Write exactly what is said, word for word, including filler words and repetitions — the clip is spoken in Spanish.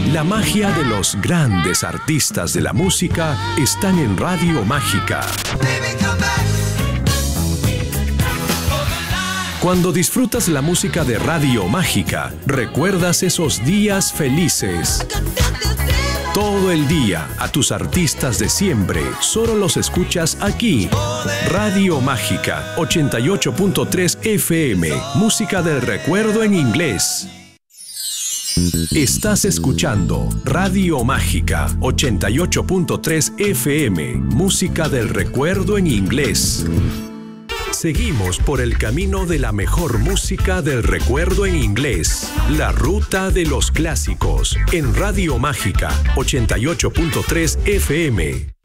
La magia de los grandes artistas de la música están en Radio Mágica. Cuando disfrutas la música de Radio Mágica, recuerdas esos días felices. Todo el día, a tus artistas de siempre, solo los escuchas aquí. Radio Mágica, ochenta y ocho punto tres F M, música del recuerdo en inglés. Estás escuchando Radio Mágica, ochenta y ocho punto tres F M, música del recuerdo en inglés. Seguimos por el camino de la mejor música del recuerdo en inglés. La ruta de los clásicos en Radio Mágica, ochenta y ocho punto tres F M.